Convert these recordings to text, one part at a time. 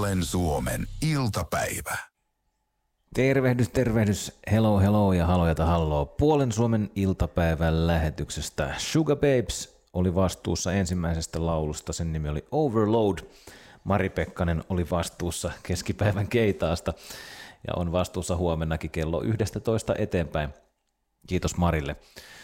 Puolen Suomen iltapäivä. Tervehdys, hello ja halojata halloo. Puolen Suomen iltapäivän lähetyksestä Sugababes oli vastuussa ensimmäisestä laulusta, sen nimi oli Overload. Mari Pekkanen oli vastuussa keskipäivän keitaasta ja on vastuussa huomennakin kello 11 eteenpäin. Kiitos Marille.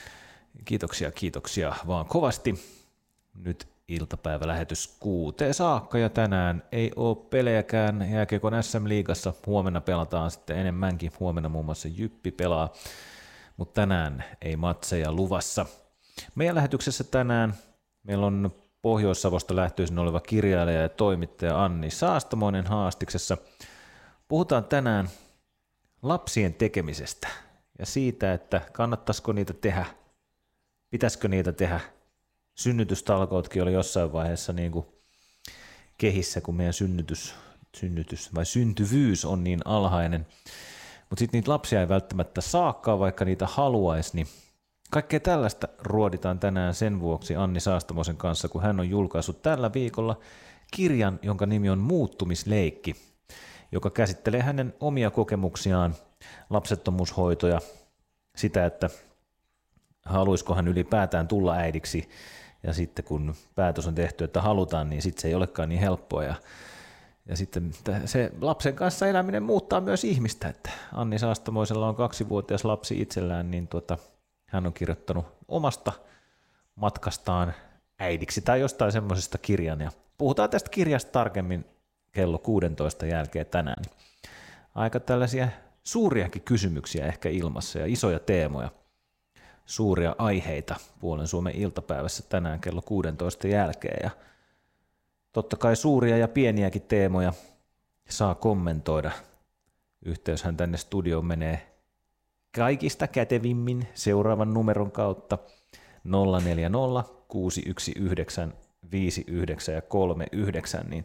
Kiitoksia vaan kovasti. Nyt iltapäivälähetys 6 saakka ja tänään ei ole pelejäkään jääkiekon SM-liigassa. Huomenna pelataan sitten enemmänkin. Huomenna muun muassa Jyppi pelaa, mutta tänään ei matseja luvassa. Meidän lähetyksessä tänään meillä on Pohjois-Savosta lähtöisin oleva kirjailija ja toimittaja Anni Saastamoinen haastiksessa. Puhutaan tänään lapsien tekemisestä ja siitä, että kannattaisiko niitä tehdä, pitäisikö niitä tehdä. Synnytystalkootkin oli jossain vaiheessa niin kuin kehissä, kun meidän syntyvyys on niin alhainen. Mutta sitten niitä lapsia ei välttämättä saakaan, vaikka niitä haluaisi, niin kaikkea tällaista ruoditaan tänään sen vuoksi Anni Saastamoisen kanssa, kun hän on julkaissut tällä viikolla kirjan, jonka nimi on Muuttumisleikki, joka käsittelee hänen omia kokemuksiaan, lapsettomuushoitoja, sitä, että haluaisiko hän ylipäätään tulla äidiksi, ja sitten kun päätös on tehty, että halutaan, niin sitten se ei olekaan niin helppoa, ja sitten se lapsen kanssa eläminen muuttaa myös ihmistä, että Anni Saastamoisella on 2-vuotias lapsi itsellään, niin hän on kirjoittanut omasta matkastaan äidiksi tai jostain semmoisesta kirjan, ja puhutaan tästä kirjasta tarkemmin kello 16 jälkeen tänään. Aika tällaisia suuriakin kysymyksiä ehkä ilmassa ja isoja teemoja. Suuria aiheita Puolen Suomen iltapäivässä tänään kello 16 jälkeen ja totta kai suuria ja pieniäkin teemoja saa kommentoida. Yhteyshän tänne studioon menee kaikista kätevimmin seuraavan numeron kautta 040 619 59 ja 39, niin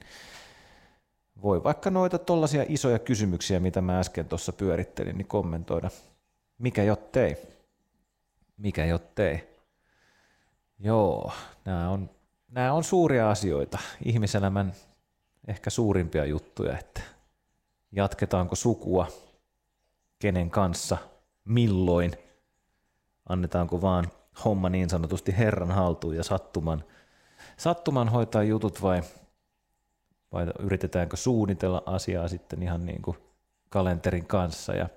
voi vaikka noita tollaisia isoja kysymyksiä, mitä mä äsken tuossa pyörittelin, niin kommentoida. Mikä jottei. Joo, nämä on suuria asioita, ihmiselämän ehkä suurimpia juttuja, että jatketaanko sukua, kenen kanssa, milloin, annetaanko vaan homma niin sanotusti Herran haltuun ja sattuman hoitaa jutut vai yritetäänkö suunnitella asiaa sitten ihan niin kuin kalenterin kanssa ja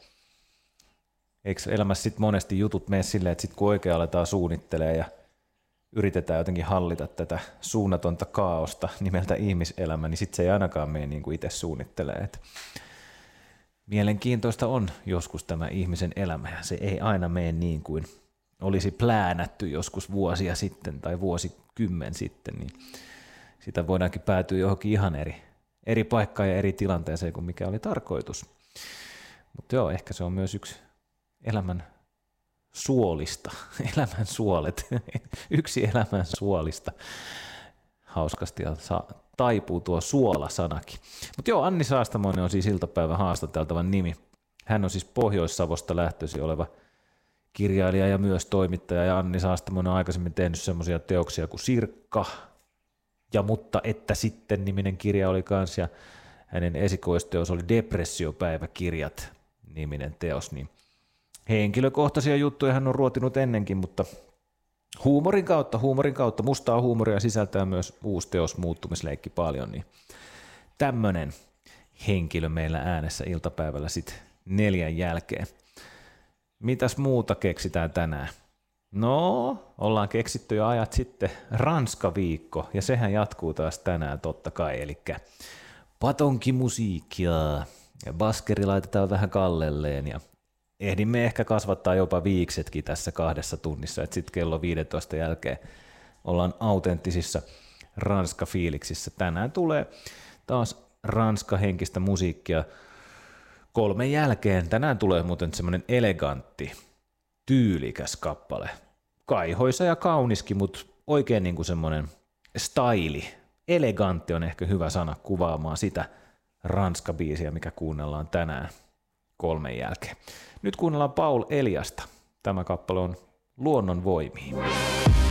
eikö elämässä sitten monesti jutut mene silleen, että sitten kun oikein aletaan suunnittelemaan ja yritetään jotenkin hallita tätä suunnatonta kaaosta nimeltä ihmiselämä, niin sitten se ei ainakaan mene niin kuin itse suunnittelee. Et mielenkiintoista on joskus tämä ihmisen elämä ja se ei aina mene niin kuin olisi pläänätty joskus vuosia sitten tai vuosikymmen sitten, niin sitä voidaankin päätyä johonkin ihan eri paikkaan ja eri tilanteeseen kuin mikä oli tarkoitus. Mutta joo, ehkä se on myös yksi elämän suolista, elämän suolet, yksi elämän suolista. Hauskasti taipuu tuo suola-sanakin. Mutta joo, Anni Saastamoinen on siis iltapäivän haastateltavan nimi. Hän on siis Pohjois-Savosta lähtöisin oleva kirjailija ja myös toimittaja, ja Anni Saastamoinen on aikaisemmin tehnyt semmoisia teoksia kuin Sirkka, ja Mutta että sitten niminen kirja oli kans, ja hänen esikoisteos oli Depressiopäiväkirjat niminen teos, niin henkilökohtaisia juttuja hän on ruotinut ennenkin, mutta huumorin kautta, mustaa huumoria sisältää myös uusi teos Muuttumisleikki paljon, niin tämmönen henkilö meillä äänessä iltapäivällä sitten 4 jälkeen. Mitäs muuta keksitään tänään? No, ollaan keksitty jo ajat sitten Ranska-viikko, ja sehän jatkuu taas tänään totta kai, eli patonkimusiikkia, ja baskeri laitetaan vähän kallelleen, ja ehdimme ehkä kasvattaa jopa viiksetkin tässä 2 tunnissa, että sitten kello 15 jälkeen ollaan autenttisissa Ranska-fiiliksissä. Tänään tulee taas Ranska-henkistä musiikkia 3 jälkeen. Tänään tulee muuten semmoinen elegantti, tyylikäs kappale. Kaihoisa ja kauniskin, mutta oikein niin kuin semmoinen staili. Elegantti on ehkä hyvä sana kuvaamaan sitä Ranska-biisiä, mikä kuunnellaan tänään 3 jälkeen. Nyt kuunnellaan Paul Eliasta. Tämä kappale on Luonnon voimiin.